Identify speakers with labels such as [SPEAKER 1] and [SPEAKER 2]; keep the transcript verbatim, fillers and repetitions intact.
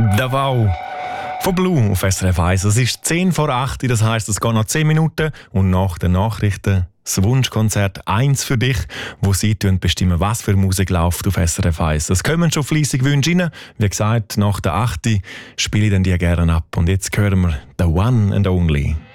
[SPEAKER 1] Davao von Blue auf S R F eins. Es ist zehn vor acht, das heisst, es geht noch zehn Minuten und nach den Nachrichten das Wunschkonzert eins für dich, wo sie bestimmen, was für Musik läuft auf S R F eins. Es kommen schon fleissig Wünsche rein. Wie gesagt, nach der acht spiele ich dann die gerne ab. Und jetzt hören wir «The One and Only».